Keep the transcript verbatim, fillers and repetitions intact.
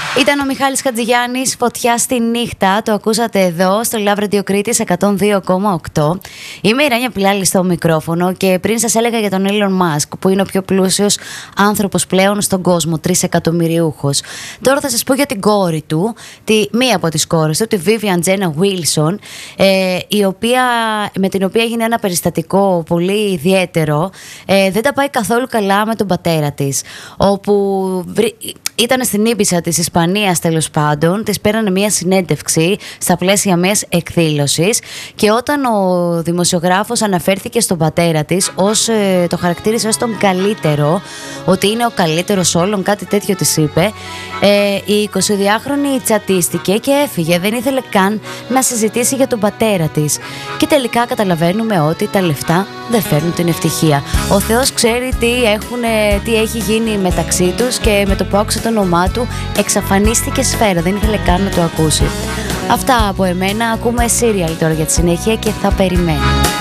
Ήταν ο Μιχάλης Χατζηγιάννης, Φωτιά στη νύχτα. Το ακούσατε εδώ στο Love Radio Κρήτης εκατόν δύο κόμμα οκτώ. Είμαι η Ράνια Πιλάλη στο μικρόφωνο και πριν σας έλεγα για τον Elon Musk, που είναι ο πιο πλούσιος άνθρωπος πλέον στον κόσμο, τρισεκατομμυριούχος. Τώρα θα σας πω για την κόρη του, τη, μία από τις κόρες του, τη Vivian Jenna Wilson, ε, η οποία, με την οποία έγινε ένα περιστατικό πολύ ιδιαίτερο. Ε, δεν τα πάει καθόλου καλά με τον πατέρα της, όπου βρει, ήταν στην Ήπεισα της Ισπανίας, τέλος πάντων, της πέρανε μια συνέντευξη στα πλαίσια μιας εκδήλωσης και όταν ο δημοσιογράφος αναφέρθηκε στον πατέρα της, ως, ε, το χαρακτήρισε ως τον καλύτερο, ότι είναι ο καλύτερος όλων, κάτι τέτοιο της είπε, ε, η εικοσιδυάχρονη τσατίστηκε και έφυγε, δεν ήθελε καν να συζητήσει για τον πατέρα της. Και τελικά καταλαβαίνουμε ότι τα λεφτά δεν φέρνουν την ευτυχία. Ο Θεός ξέρει τι, έχουνε, τι έχει γίνει μεταξύ τους και με το που άκουσε το όνομά του εξαφανίστηκε σφαίρα, δεν ήθελε καν να το ακούσει. Αυτά από εμένα, ακούμε serial τώρα για τη συνέχεια και θα περιμένω.